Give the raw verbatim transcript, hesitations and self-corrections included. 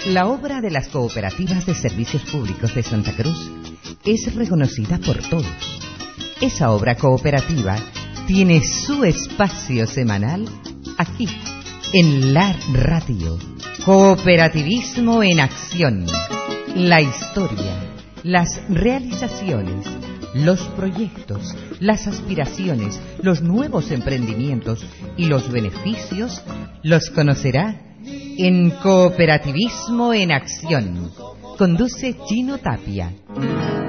La obra de las cooperativas de servicios públicos de Santa Cruz es reconocida por todos. Esa obra cooperativa tiene su espacio semanal aquí, en la radio. Cooperativismo en acción. La historia, las realizaciones, los proyectos, las aspiraciones, los nuevos emprendimientos y los beneficios los conocerá en Cooperativismo en Acción. Conduce Chino Tapia.